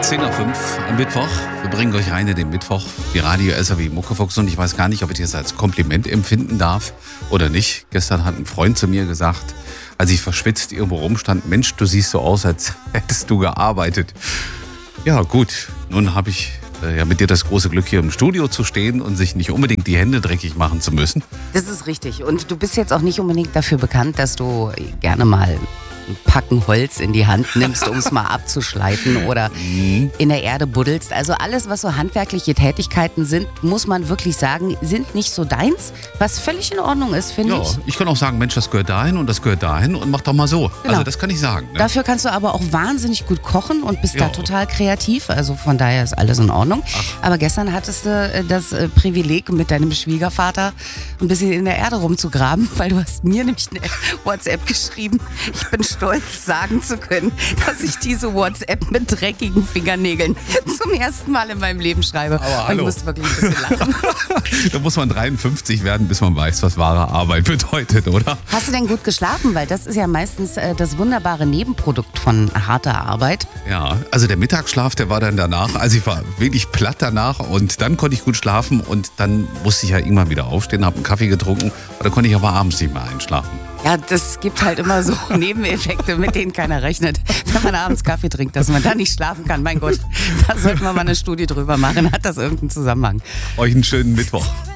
10 nach 5 am Mittwoch. Wir bringen euch rein in den Mittwoch. Die Radio SAW Muckefuchs. Und ich weiß gar nicht, ob ich das als Kompliment empfinden darf oder nicht. Gestern hat ein Freund zu mir gesagt, als ich verschwitzt irgendwo rumstand, Mensch, du siehst so aus, als hättest du gearbeitet. Ja gut, nun habe ich mit dir das große Glück, hier im Studio zu stehen und sich nicht unbedingt die Hände dreckig machen zu müssen. Das ist richtig. Und du bist jetzt auch nicht unbedingt dafür bekannt, dass du gerne mal ein Packen Holz in die Hand nimmst, um es mal abzuschleifen oder in der Erde buddelst. Also alles, was so handwerkliche Tätigkeiten sind, muss man wirklich sagen, sind nicht so deins, was völlig in Ordnung ist, finde ich. Ja, ich kann auch sagen, Mensch, das gehört dahin und das gehört dahin und mach doch mal so. Genau. Also das kann ich sagen. Ne? Dafür kannst du aber auch wahnsinnig gut kochen und bist da total kreativ. Also von daher ist alles in Ordnung. Aber gestern hattest du das Privileg, mit deinem Schwiegervater ein bisschen in der Erde rumzugraben, weil du hast mir nämlich eine WhatsApp geschrieben. Ich bin stolz, sagen zu können, dass ich diese WhatsApp mit dreckigen Fingernägeln zum ersten Mal in meinem Leben schreibe. Aber und ich musste wirklich ein bisschen lachen. Da muss man 53 werden, bis man weiß, was wahre Arbeit bedeutet, oder? Hast du denn gut geschlafen? Weil das ist ja meistens das wunderbare Nebenprodukt von harter Arbeit. Ja, also der Mittagsschlaf, der war dann danach, also ich war wirklich platt danach und dann konnte ich gut schlafen und dann musste ich ja irgendwann wieder aufstehen, habe einen Kaffee getrunken und dann konnte ich aber abends nicht mehr einschlafen. Ja, das gibt halt immer so Nebeneffekte, mit denen keiner rechnet. Wenn man abends Kaffee trinkt, dass man da nicht schlafen kann. Mein Gott, da sollten wir mal eine Studie drüber machen. Hat das irgendeinen Zusammenhang? Euch einen schönen Mittwoch.